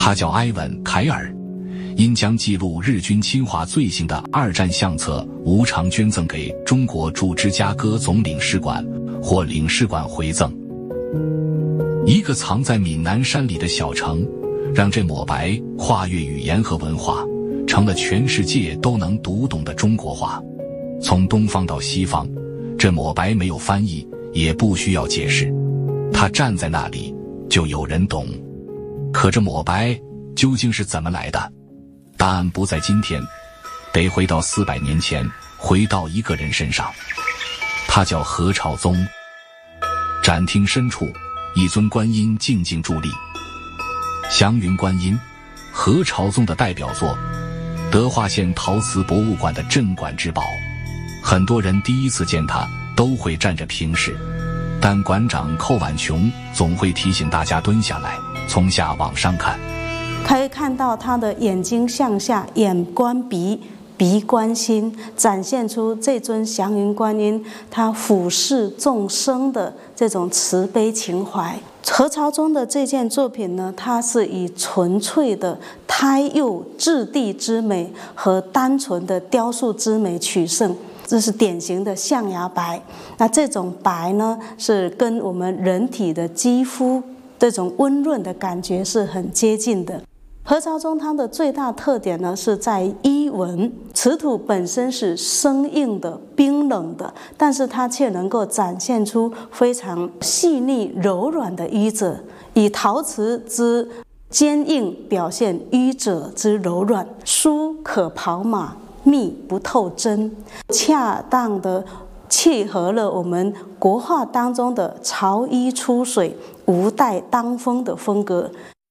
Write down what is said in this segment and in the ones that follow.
他叫埃文·凯尔，因将记录日军侵华罪行的二战相册无偿捐赠给中国驻芝加哥总领事馆或领事馆回赠。一个藏在闽南山里的小城，让这抹白跨越语言和文化，成了全世界都能读懂的中国话。从东方到西方，这抹白没有翻译，也不需要解释，他站在那里就有人懂。可这抹白究竟是怎么来的？答案不在今天，得回到400年前，回到一个人身上。他叫何朝宗。展厅深处，一尊观音静静伫立。祥云观音，何朝宗的代表作，德化县陶瓷博物馆的镇馆之宝。很多人第一次见他都会站着平视，但馆长寇婉琼总会提醒大家蹲下来，从下往上看。 可以看到他的眼睛向下，眼观鼻，鼻观心，展现出这尊祥云观音他俯视众生的这种慈悲情怀。何朝宗的这件作品呢，它是以纯粹的胎釉质地之美和单纯的雕塑之美取胜，这是典型的象牙白。那这种白呢，是跟我们人体的肌肤这种温润的感觉是很接近的。何朝宗它的最大特点呢，是在衣纹。瓷土本身是生硬的、冰冷的，但是它却能够展现出非常细腻柔软的衣褶，以陶瓷之坚硬表现衣褶之柔软。疏可跑马，密不透针，恰当的契合了我们国画当中的潮衣出水、无带当风的风格。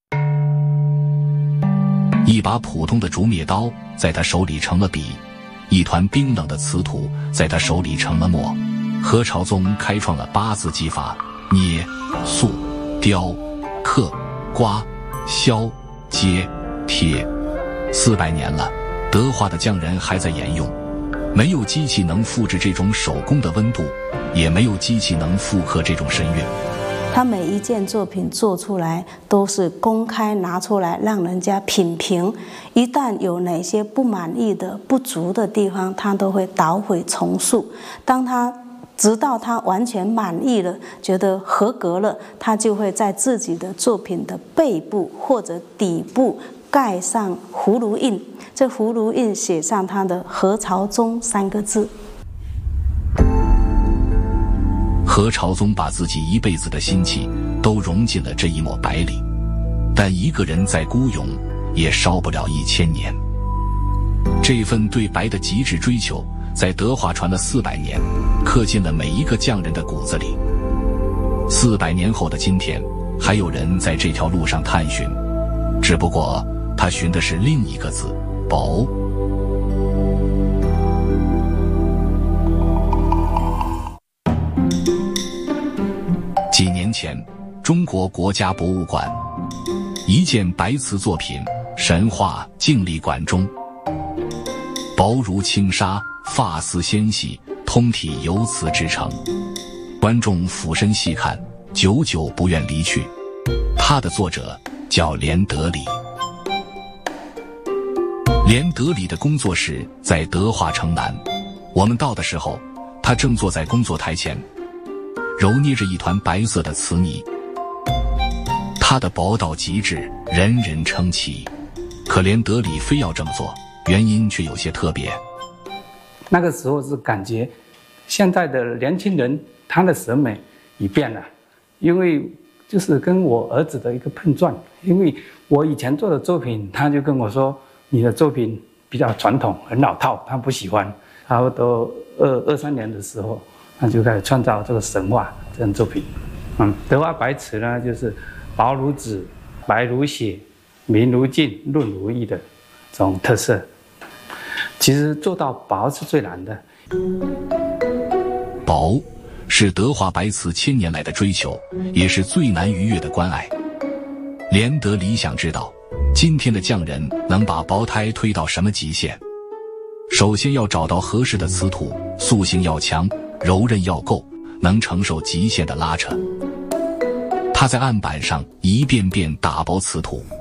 一把普通的竹篾刀在他手里成了笔，一团冰冷的瓷土在他手里成了墨。何朝宗开创了8字技法：捏、塑、雕、刻、刮、削、接、贴。400年了，德化的匠人还在沿用。没有机器能复制这种手工的温度，也没有机器能复刻这种神韵。 他每一件作品做出来都是公开拿出来让人家品评，一旦有哪些不满意的、不足的地方，他都会捣毁重塑。直到他完全满意了，觉得合格了，他就会在自己的作品的背部或者底部盖上葫芦印，这葫芦印写上他的何朝宗3个字。 何朝宗把自己一辈子的心气都融进了这一抹白里，但一个人再孤勇也烧不了1000年。这份对白的极致追求在德化传了400年，刻进了每一个匠人的骨子里。400年后的今天，还有人在这条路上探寻，只不过他寻的是另一个字：宝。几年前，中国国家博物馆一件白瓷作品《神话静力馆》中，薄如轻纱，发丝纤细，通体由瓷制成。观众俯身细看，久久不愿离去。它的作者叫连德里。连德里的工作室在德化城南，我们到的时候，他正坐在工作台前，揉捏着一团白色的瓷泥。它的薄到极致，人人称奇。可连德里非要这么做，原因却有些特别。 那个时候是感觉现在的年轻人他的审美已变了，因为就是跟我儿子的一个碰撞。因为我以前做的作品，他就跟我说你的作品比较传统，很老套，他不喜欢。差不多23年的时候，他就开始创造这个神话这种作品。德化白瓷呢，就是薄如纸，白如血，明如镜，润如玉的这种特色。其实做到薄是最难的。 薄是德化白瓷1000年来的追求，也是最难逾越的关隘。连德里想知道，今天的匠人能把薄胎推到什么极限？首先要找到合适的瓷土，塑性要强，柔韧要够，能承受极限的拉扯。他在案板上一遍遍打薄瓷土，